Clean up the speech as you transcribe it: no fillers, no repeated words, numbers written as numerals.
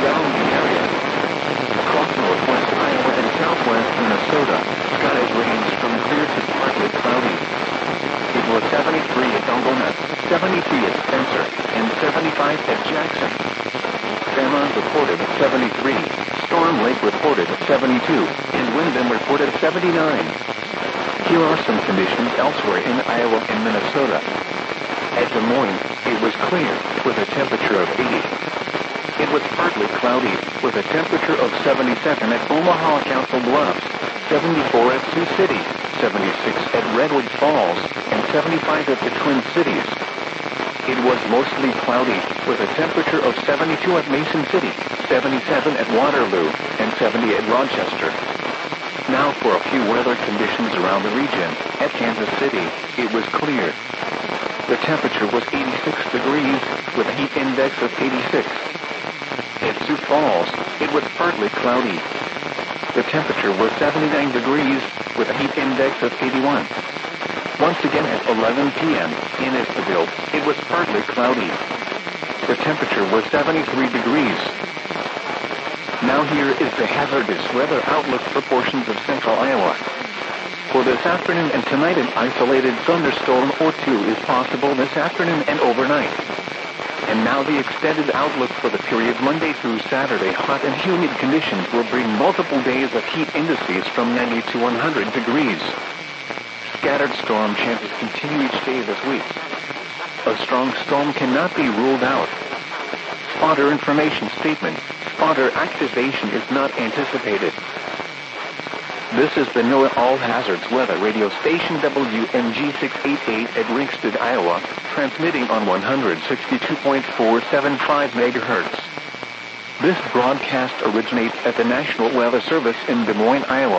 around the area. Across northwest Iowa and southwest Minnesota, skies range from clear to partly cloudy. It was 73 at Algona, 73 at Spencer, and 75 at Jackson. Fremont reported 73, Storm Lake reported 72, and Wyndham reported 79. Here are some conditions elsewhere in Iowa and Minnesota. At Des Moines, it was clear, with a temperature of 80. It was partly cloudy, with a temperature of 77 at Omaha Council Bluffs, 74 at Sioux City, 76 at Redwood Falls, and 75 at the Twin Cities. It was mostly cloudy, with a temperature of 72 at Mason City, 77 at Waterloo, and 70 at Rochester. Now for a few weather conditions around the region. At Kansas City, it was clear. The temperature was 86 degrees, with a heat index of 86. At Sioux Falls, it was partly cloudy. The temperature was 79 degrees, with a heat index of 81. Once again at 11 p.m., in Esterville, it was partly cloudy. The temperature was 73 degrees. Now here is the hazardous weather outlook for portions of central Iowa. For this afternoon and tonight, an isolated thunderstorm or two is possible this afternoon and overnight. And now the extended outlook for the period Monday through Saturday. Hot and humid conditions will bring multiple days of heat indices from 90 to 100 degrees. Scattered storm chances continue each day this week. A strong storm cannot be ruled out. Spotter information statement. Spotter activation is not anticipated. This is the NOAA All Hazards Weather Radio Station WMG 688 at Ringsted, Iowa, transmitting on 162.475 MHz. This broadcast originates at the National Weather Service in Des Moines, Iowa.